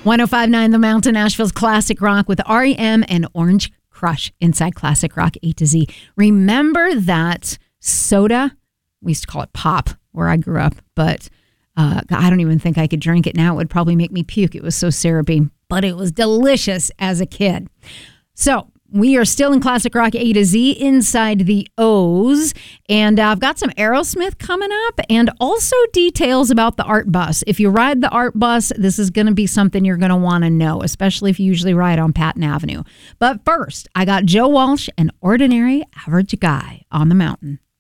105.9 The Mountain, Nashville's classic rock with REM and Orange Crush inside Classic Rock A to Z. Remember that soda? We used to call it pop where I grew up, but I don't even think I could drink it now. It would probably make me puke. It was so syrupy, but it was delicious as a kid. So we are still in Classic Rock A to Z inside the O's, and I've got some Aerosmith coming up and also details about the Art Bus. If you ride the Art Bus, this is going to be something you're going to want to know, especially if you usually ride on Patton Avenue. But first, I got Joe Walsh and Ordinary Average Guy on the Mountain.